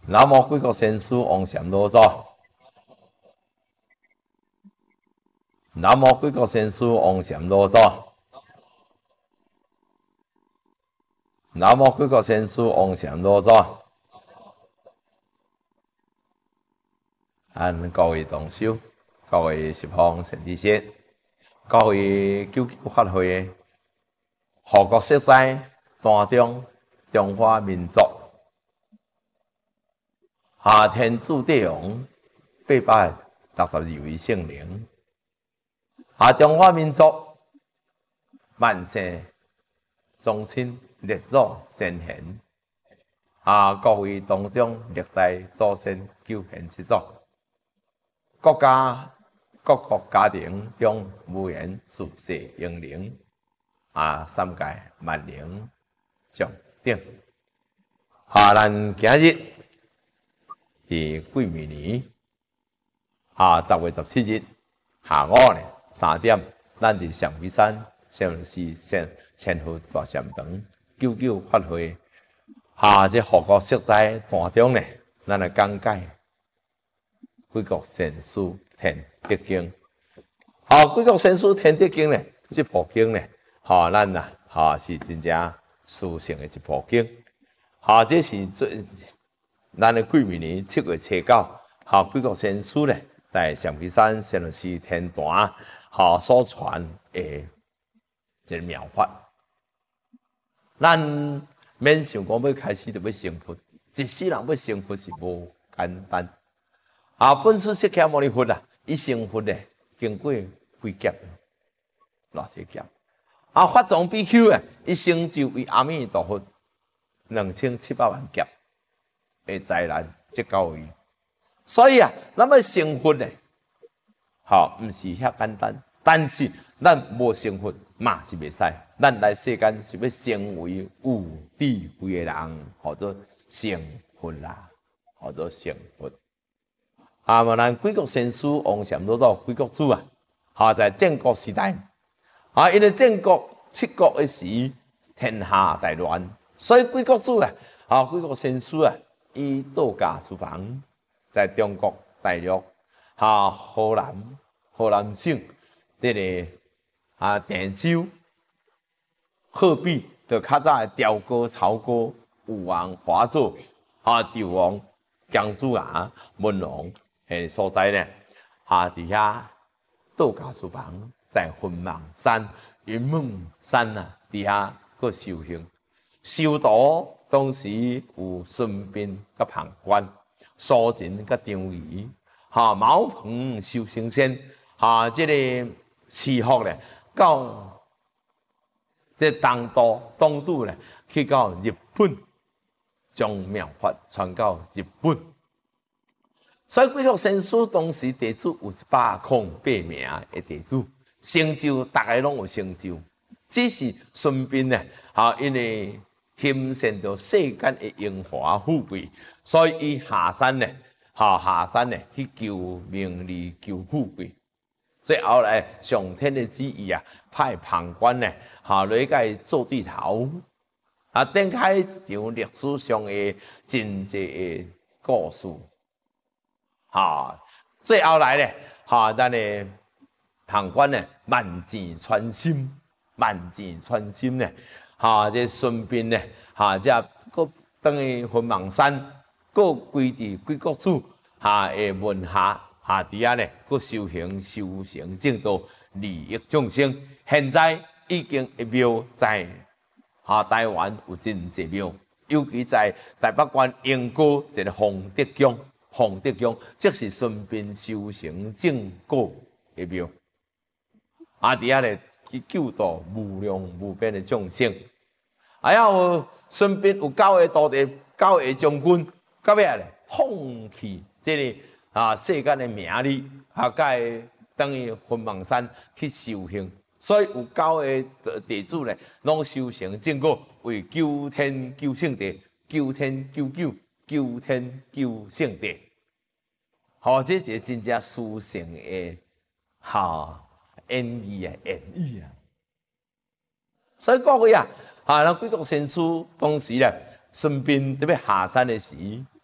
南无贵国先师王禅老祖，南无贵国先师王禅老祖，南无贵国先师王禅老祖。各位同修，各位十方善知识，各位九九法会，护国色彩端中中华民族。天主帝王862位圣灵，中华民族万世宗亲列祖先贤，各位当中历代祖先救贤之祖，各国家庭中无言自世英灵，三界万灵上顶。咱今日。伫癸未年10月17日下午呢3点，咱伫上尾山圣伦寺千佛大禅堂九九法会，这护国色彩当中呢，咱来讲解贵国先师天德经。贵国先师天德经呢，这部经呢，咱是真正殊胜的一部经。这是咱的癸未年7月初9，贵国先师咧，在上皮山圣伦寺天坛，所传的一个妙法。咱免想讲要开始就要成佛，一世人要成佛是无简单。本师释迦牟尼佛伊成佛咧，经过几劫，偌济劫。法藏比丘伊成就为阿弥陀佛2700万劫。灾难即到位，所以咱要成佛咧，毋是遐简单。但是咱无成佛嘛是袂使，咱来世间是要成为有智慧的人，或者成佛啦，或者成佛。咱贵国先师王禅老祖贵国主在建国时代，因为建国7国的时，天下大乱，所以贵国主贵国先师伊道家厨房在中国大陆河南省这个定州鹤壁，就较早的朝歌、曹歌、武王、华佗纣王、姜子牙、文王迄所在呢，伫遐道家厨房在云梦山、云梦山伫遐个修行修道。当时有孙膑甲庞涓、苏秦甲张仪，茅棚修成仙，这个赐福咧，到这东渡咧，去到日本，将妙法传到日本。所以贵国先师当时地主有108名的地主，成就大家拢有成就，只是孙膑咧，因为欣羡到世间的荣华富贵，所以伊下山咧去求名利、求富贵。最后来上天的旨意派庞涓咧，来甲伊做对头，展开一场历史上的真济的故事。最后来咧，咱的庞涓咧，万箭穿心咧。这孙膑呢，这搁等于云梦山，搁归伫贵国主的门下，伫遐呢，搁修行修成正道，利益众生。现在已经一庙在台湾有真济庙，尤其在台北县英歌一个洪德宫，即是孙膑修成正果的庙。伫遐呢去救度无量无边的众生。有孙膑有9个徒弟，9个将军，到尾咧放弃这个世间的名利，甲等于云梦山去修行。所以有9个弟子咧，拢修成正果，为救天救圣地，救天救救，救天救圣地。这一个真正殊胜的演绎。所以各位咱贵国先师当时咧，孙膑特别下山的时，